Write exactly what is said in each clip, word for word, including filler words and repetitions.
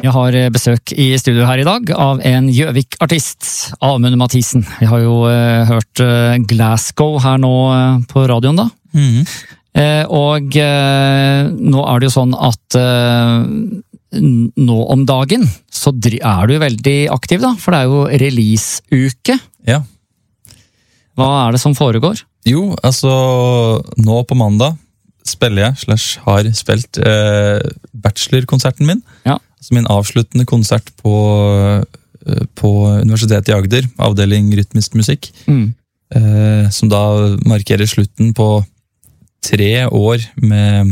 Jeg har besøk i studio her i dag av en Gjøvik-artist, Amund Mathisen. Vi har jo uh, hørt uh, Glasgow her nå uh, på radioen da. Mhm. Uh, og uh, nå er det jo sånn at uh, nå om dagen så er du veldig aktiv da, for det er jo release-uke. Ja. Hva er det som foregår? Jo, altså, nå på mandag spiller jeg, slash har spilt eh, bachelorkonserten min. Ja. Altså min avsluttende konsert på, eh, på Universitetet i Agder, avdeling rytmisk musikk. Mm. Eh, som da markerer slutten på tre år med,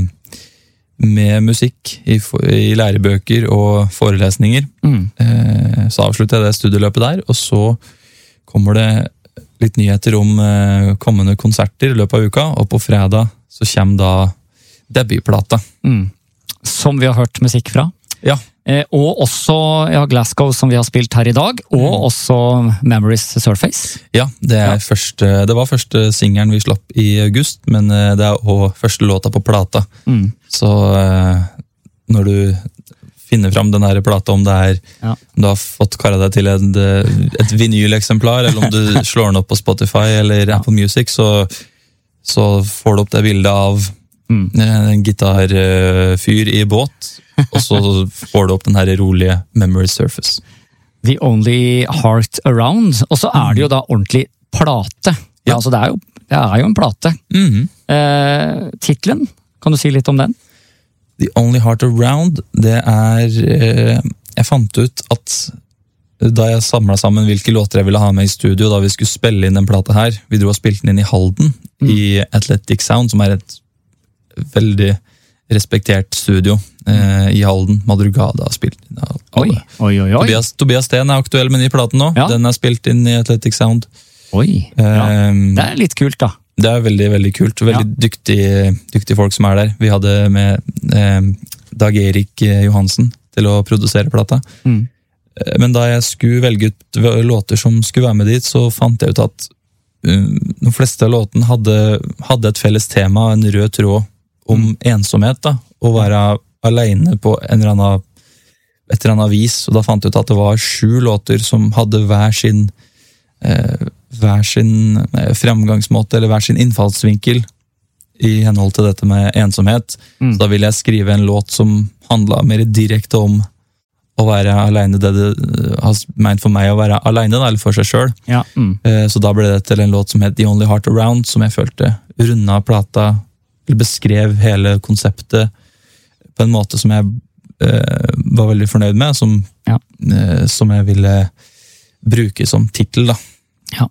med musikk i, i lærebøker og forelesninger. Mm. Eh, så avslutter jeg det studieløpet der, og så kommer det litt nyheter om eh, kommende konserter i løpet av uka, og på fredag så kommer da debutplata. Mm. Som vi har hørt musikk fra. Ja. Eh, og også ja, Glasgow som vi har spilt her i dag, og Mm. også Memories Surface. Ja, det, er Ja. Første, det var første singelen vi slapp i august, men eh, det er også første låta på plata. Mm. Så eh, når du finner fram den her plata, om det er Ja. om du har fått kara deg til en, et vinyleksemplar, eller om du slår den opp på Spotify eller Ja. Apple Music, så så får du opp det bildet av Mm. en gitarfyr i båt, og så får du opp den her rolige Memory Surface. The Only Heart Around. Og så er det jo da ordentlig plate. Ja, Ja. altså det er jo, det er jo en plate. Mhm. Eh, titlen, kan du si litt om den? The Only Heart Around, det er eh, Jeg fant ut at da jeg samlet sammen hvilke låter jeg ville ha med i studio, da vi skulle spille inn den plata her, vi dro og spilte den inn i Halden, Mm. i Athletic Sound, som er et veldig respektert studio eh, i Halden. Madrugada har spilt inn. av Oi, alle. oi, oi, oi. Tobias, Tobias Steen er aktuell med ny platen nå. Ja. Den er spilt inn i Athletic Sound. Oi, ja. Eh, Det er litt kult da. Det er veldig, veldig kult. Veldig dyktige, dyktige folk som er der. Vi hadde med eh, Dag Erik Johansen til å produsere plata. Mm. Eh, Men da jeg skulle velge ut låter som skulle være med dit, så fant jeg ut at um, de fleste av låtene hadde, hadde et felles tema, en rød tråd om ensomhet. Da, å være alene på en eller annen, et eller annet vis. Og da fant jeg ut at det var sju låter som hadde hver sin eh, hver sin eh, fremgangsmåte, eller hver sin innfallsvinkel i henhold til dette med ensomhet. Mm. Så da ville jeg skrive en låt som handla mer direkte om å være alene, det det har meint for meg å være alene, da, eller for seg sjøl. Ja. Mm. Så da ble det til en låt som het The Only Heart Around, som jeg følte runda plata, eller beskrev hele konseptet på en måte som jeg eh, var veldig fornøyd med, som, Ja. eh, som jeg ville bruke som tittel, da. Ja.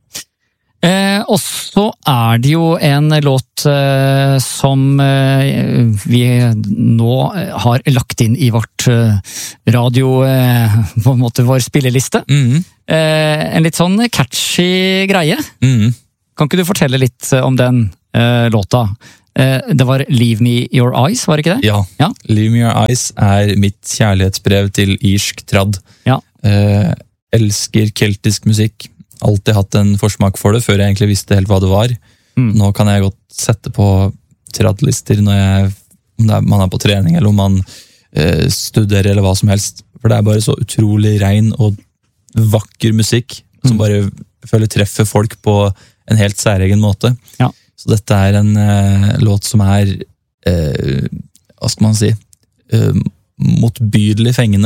Eh, og så er det jo en låt eh, som eh, vi nå har lagt inn i vårt eh, radio, eh, på en måte vår spilleliste. Mhm. Eh, en litt sånn catchy greie. Mhm. Kan ikke du fortelle litt om den eh, låta? Eh, det var Leave Me Your Eyes, var det ikke det? Ja. Ja. Leave Me Your Eyes er mitt kjærlighetsbrev til irsk tradd. Ja. Eh, elsker keltisk musikk. Alltid hatt en forsmak for det, før jeg egentlig visste helt hva det var. Mm. Nå kan jeg godt sette på traddlister når jeg, om det er, man er på trening, eller om man eh, studerer, eller hva som helst. For det er bare så utrolig rein og vakker musikk, som Mm. bare jeg føler treffer folk på en helt særegen måte. Ja. Så dette er en eh, låt som er, eh, hva skal man si, eh, motbydelig fengende.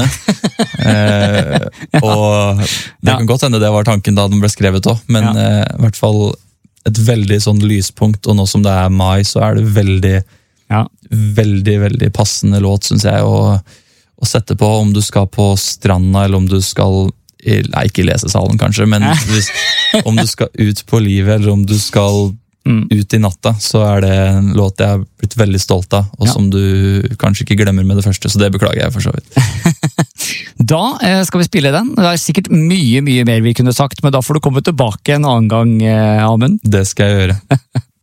eh, og det Ja. kan godt hende det var tanken da den ble skrevet også, men Ja. eh, i hvert fall et veldig sånn lyspunkt, og nå som det er mai, så er det veldig, Ja. veldig, veldig passende låt, synes jeg, å, å sette på om du skal på stranda, eller om du skal, i, nei, ikke i lesesalen kanskje, men hvis, om du skal ut på livet, eller om du skal Mm. ut i natta, så er det en låt jeg har blitt veldig stolt av, og Ja. som du kanskje ikke glemmer med det første, så det beklager jeg for så vidt. Da eh, skal vi spille den. Det er sikkert mye, mye mer vi kunne sagt, men da får du komme tilbake en annen gang, eh, Amund. Det skal jeg gjøre.